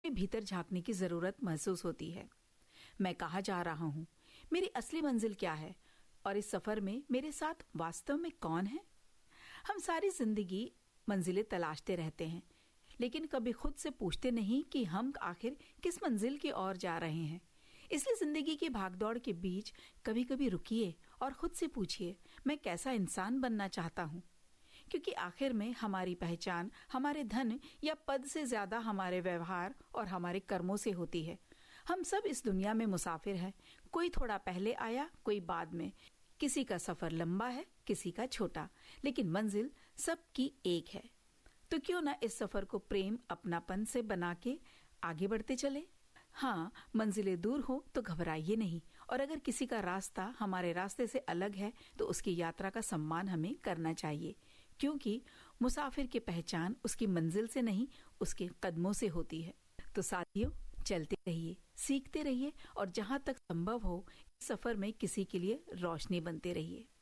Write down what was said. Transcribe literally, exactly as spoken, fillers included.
भीतर झांकने की जरूरत महसूस होती है। मैं कहाँ जा रहा हूँ, मेरी असली मंजिल क्या है, और इस सफर में मेरे साथ वास्तव में कौन है? हम सारी जिंदगी मंजिलें तलाशते रहते हैं, लेकिन कभी खुद से पूछते नहीं कि हम आखिर किस मंजिल की ओर जा रहे हैं। इसलिए जिंदगी की भागदौड़ के बीच कभी कभी रुकिए और खुद से पूछिए, मैं कैसा इंसान बनना चाहता हूँ? क्योंकि आखिर में हमारी पहचान हमारे धन या पद से ज्यादा हमारे व्यवहार और हमारे कर्मों से होती है। हम सब इस दुनिया में मुसाफिर हैं, कोई थोड़ा पहले आया, कोई बाद में। किसी का सफर लंबा है, किसी का छोटा, लेकिन मंजिल सबकी एक है। तो क्यों ना इस सफर को प्रेम अपनापन से बना के आगे बढ़ते चले। हाँ, मंजिलें दूर हो तो घबराइए नहीं, और अगर किसी का रास्ता हमारे रास्ते से अलग है तो उसकी यात्रा का सम्मान हमें करना चाहिए, क्योंकि मुसाफिर की पहचान उसकी मंजिल से नहीं, उसके कदमों से होती है। तो साथियों, चलते रहिए, सीखते रहिए, और जहाँ तक संभव हो इस सफर में किसी के लिए रोशनी बनते रहिए।